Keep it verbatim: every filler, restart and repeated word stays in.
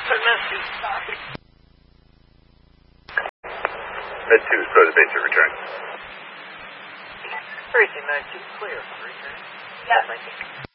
Med two, so the base to return. Everything nine two clear. Return. Yes.